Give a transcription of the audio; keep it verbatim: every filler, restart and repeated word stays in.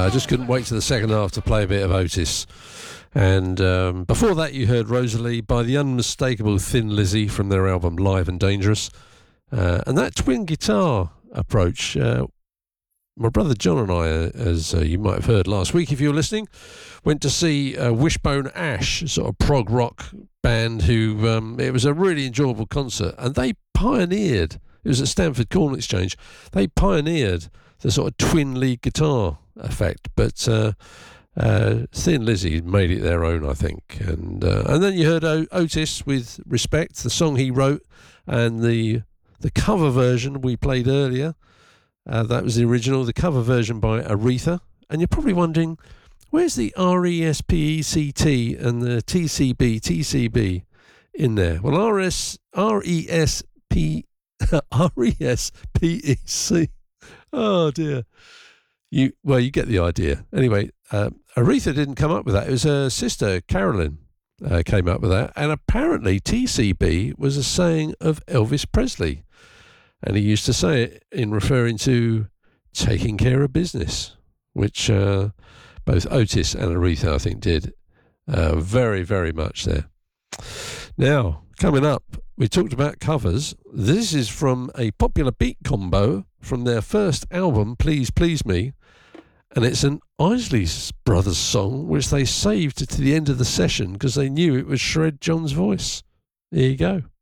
I just couldn't wait to the second half to play a bit of Otis. And um, before that, you heard Rosalie by the unmistakable Thin Lizzy from their album Live and Dangerous. Uh, and that twin guitar approach, uh, my brother John and I, uh, as uh, you might have heard last week if you were listening, went to see uh, Wishbone Ash, sort of prog rock band who, um, it was a really enjoyable concert. And they pioneered, it was at Stamford Corn Exchange, they pioneered the sort of twin lead guitar effect. But uh, uh, Thin Lizzy made it their own, I think. And uh, and then you heard o- Otis with Respect, the song he wrote, and the the cover version we played earlier. Uh, that was the original, the cover version by Aretha. And you're probably wondering, where's the R E S P E C T and the T C B, T C B in there? Well, R S, R E S P, R E S P E C. Oh, dear. You Well, you get the idea. Anyway, uh, Aretha didn't come up with that. It was her sister, Carolyn, uh, came up with that. And apparently T C B was a saying of Elvis Presley. And he used to say it in referring to taking care of business, which uh, both Otis and Aretha, I think, did uh, very, very much there. Now, coming up, we talked about covers. This is from a popular beat combo from their first album, Please Please Me. And it's an Isley Brothers song, which they saved to the end of the session because they knew it would shred John's voice. There you go.